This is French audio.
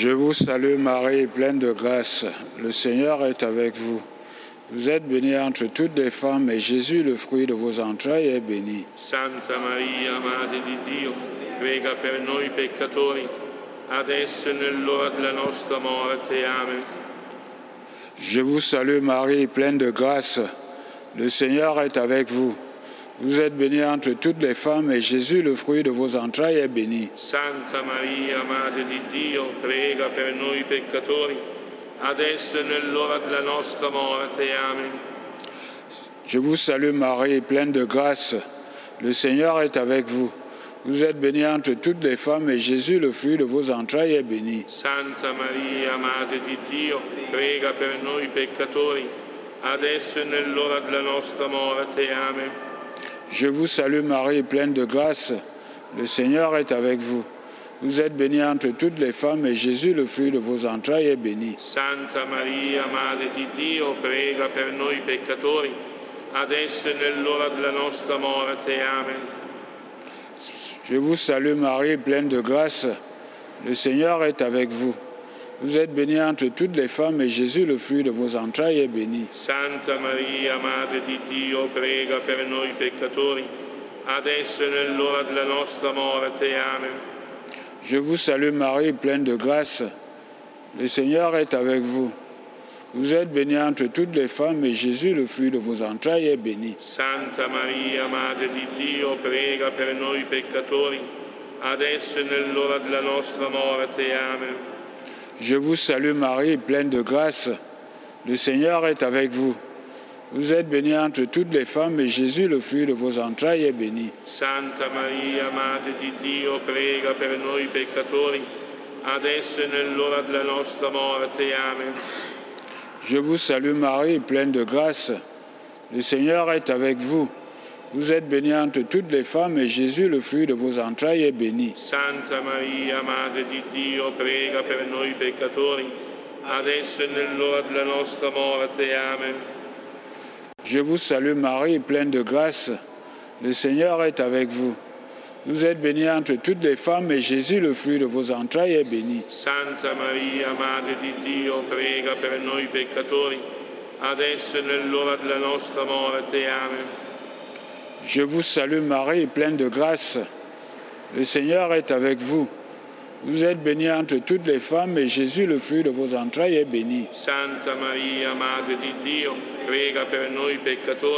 Je vous salue Marie, pleine de grâce. Le Seigneur est avec vous. Vous êtes bénie entre toutes les femmes et Jésus, le fruit de vos entrailles, est béni. Santa Maria, Madre di Dio, prega per noi peccatori, adesso e nell'ora della nostra morte. Amen. Je vous salue Marie, pleine de grâce. Le Seigneur est avec vous. Vous êtes bénie entre toutes les femmes et Jésus, le fruit de vos entrailles, est béni. Santa Maria, Madre di Dio, prega per noi peccatori, adesso e nell'ora della nostra morte. Amen. Je vous salue Marie, pleine de grâce. Le Seigneur est avec vous. Vous êtes bénie entre toutes les femmes et Jésus, le fruit de vos entrailles, est béni. Santa Maria, Madre di Dio, prega per noi peccatori, adesso e nell'ora della nostra morte. Amen. Je vous salue Marie, pleine de grâce. Le Seigneur est avec vous. Vous êtes bénie entre toutes les femmes et Jésus, le fruit de vos entrailles, est béni. Santa Maria, Madre di Dio, prega per noi peccatori, adesso e nell'ora della nostra morte. Amen. Je vous salue Marie, pleine de grâce. Le Seigneur est avec vous. Vous êtes bénie entre toutes les femmes et Jésus, le fruit de vos entrailles, est béni. Santa Maria, Madre di Dio, prega per noi peccatori, adesso e nell'ora della nostra morte. Amen. Je vous salue Marie, pleine de grâce. Le Seigneur est avec vous. Vous êtes bénie entre toutes les femmes et Jésus, le fruit de vos entrailles, est béni. Santa Maria, Madre di Dio, prega per noi peccatori, adesso e nell'ora della nostra morte. Amen. Je vous salue Marie, pleine de grâce. Le Seigneur est avec vous. Vous êtes bénie entre toutes les femmes et Jésus, le fruit de vos entrailles, est béni. Santa Maria, Madre di Dio, prega per noi peccatori, adesso e nell'ora della nostra morte. Amen. Je vous salue Marie, pleine de grâce. Le Seigneur est avec vous. Vous êtes bénie entre toutes les femmes et Jésus, le fruit de vos entrailles, est béni. Santa Maria, Madre di Dio, prega per noi peccatori, adesso e nell'ora della nostra morte. Amen. Je vous salue Marie, pleine de grâce. Le Seigneur est avec vous. Vous êtes bénie entre toutes les femmes et Jésus, le fruit de vos entrailles, est béni. Santa Maria, Madre di Dio, prega per noi peccatori, adesso e nell'ora della nostra morte. Amen. Je vous salue Marie, pleine de grâce. Le Seigneur est avec vous. Vous êtes bénie entre toutes les femmes et Jésus, le fruit de vos entrailles, est béni. Santa Maria, Madre di Dio, prega per noi peccatori,